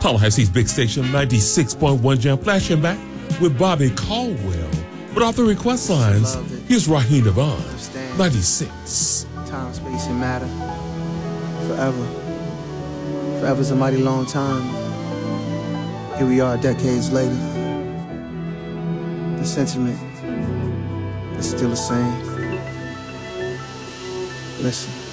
Tallahassee's big station, 96.1 Jam, flashing back with Bobby Caldwell. But off the request lines, here's Raheem Devon, 96. Time, space, and matter. Forever. Forever's a mighty long time. Here we are decades later. The sentiment is still the same. Listen.